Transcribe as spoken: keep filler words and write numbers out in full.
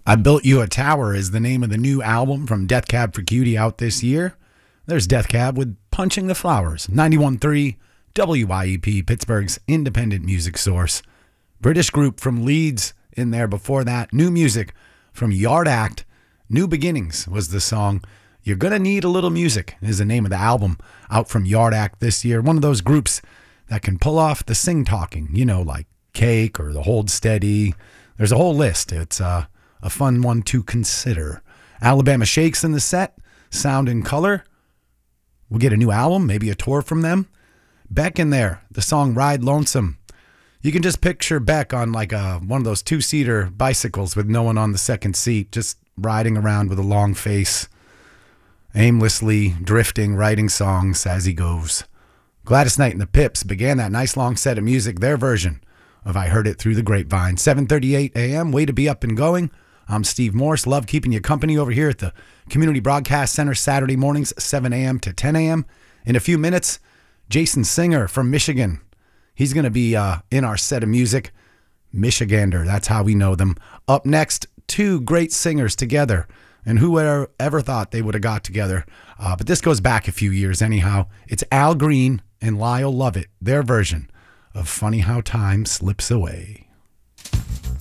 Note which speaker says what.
Speaker 1: I Built You a Tower is the name of the new album from Death Cab for Cutie out this year. There's Death Cab with Punching the Flowers, ninety-one point three W I E P, Pittsburgh's independent music source. British group from Leeds in there before that. New music from Yard Act. New Beginnings was the song. You're Gonna Need a Little Music is the name of the album out from Yard Act this year. One of those groups that can pull off the sing-talking, you know, like Cake or the Hold Steady. There's a whole list. It's uh, a fun one to consider. Alabama Shakes in the set. Sound and Color. We'll get a new album, maybe a tour from them. Beck in there, the song Ride Lonesome. You can just picture Beck on like a, one of those two-seater bicycles with no one on the second seat, just riding around with a long face, aimlessly drifting, writing songs as he goes. Gladys Knight and the Pips began that nice long set of music, their version of I Heard It Through the Grapevine. seven thirty-eight a.m., way to be up and going. I'm Steve Morse. Love keeping you company over here at the Community Broadcast Center Saturday mornings, seven a.m. to ten a.m. In a few minutes, Jason Singer from Michigan. He's going to be uh, in our set of music. Michigander, that's how we know them. Up next, two great singers together. And who ever, ever thought they would have got together? Uh, but this goes back a few years anyhow. It's Al Green and Lyle Lovett, their version of Funny How Time Slips Away.